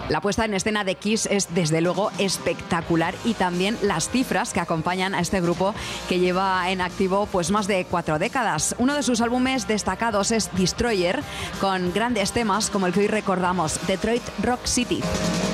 La puesta en escena de Kiss es desde luego espectacular y también las cifras que acompañan a este grupo que lleva en activo pues más de 4 décadas. Uno de sus álbumes destacados es Destroyer, con grandes temas como el que hoy recordamos, Detroit Rock City.